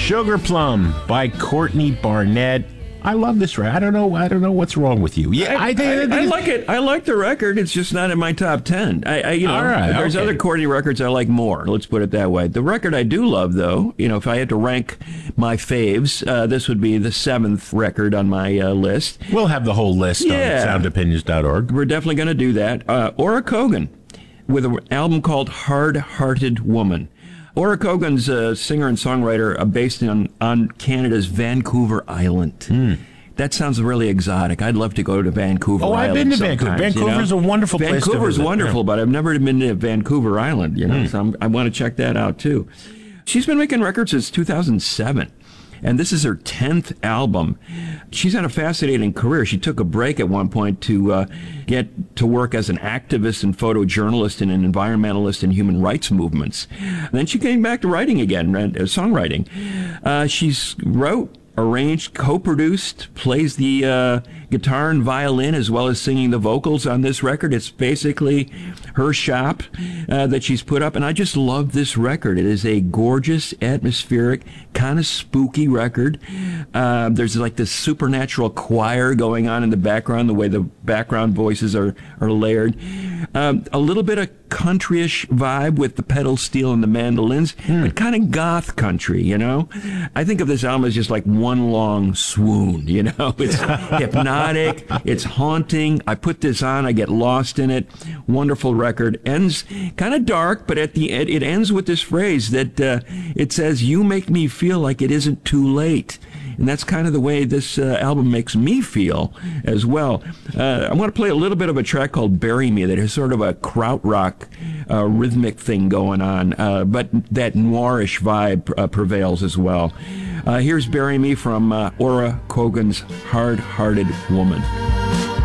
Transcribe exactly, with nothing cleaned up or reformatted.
Sugar Plum by Courtney Barnett. I love this record. I don't know. I don't know what's wrong with you. Yeah, I, I, think, I, I like it. I like the record. It's just not in my top ten. I, I you know, All right, there's okay. other Courtney records I like more. Let's put it that way. The record I do love, though, you know, if I had to rank my faves, uh, this would be the seventh record on my uh, list. We'll have the whole list Yeah. on sound opinions dot org. We're definitely going to do that. Uh, Ora Kogan with an album called Hard Hearted Woman. Ora Kogan's a singer and songwriter uh, based on, on Canada's Vancouver Island. Mm. That sounds really exotic. I'd love to go to Vancouver Oh, Island. I've been to Vancouver. sometimes, you Vancouver's know? a wonderful place to Vancouver's visit. wonderful, Yeah. but I've never been to Vancouver Island, you know, Mm. so I'm, I want to check that out, too. She's been making records since two thousand seven. And this is her tenth album. She's had a fascinating career. She took a break at one point to uh, get to work as an activist and photojournalist and an environmentalist in human rights movements. And then she came back to writing again, uh, songwriting. Uh, she's wrote, arranged, co-produced, plays the uh, guitar and violin as well as singing the vocals on this record. It's basically her shop uh, that she's put up, and I just love this record. It is a gorgeous, atmospheric, kind of spooky record. Uh, there's like this supernatural choir going on in the background, the way the background voices are, are layered. Um, a little bit of countryish vibe with the pedal steel and the mandolins, Hmm. but kind of goth country, you know? I think of this album as just like one long swoon, you know? It's hypnotic, it's haunting. I put this on, I get lost in it. Wonderful record. Ends kind of dark, but at the end, it ends with this phrase that uh, it says, "You make me feel like it isn't too late." And that's kind of the way this uh, album makes me feel as well. Uh, I want to play a little bit of a track called Bury Me that has sort of a krautrock uh, rhythmic thing going on, uh, but that noirish vibe uh, prevails as well. Uh, here's Bury Me from uh, Ora Kogan's Hard Hearted Woman.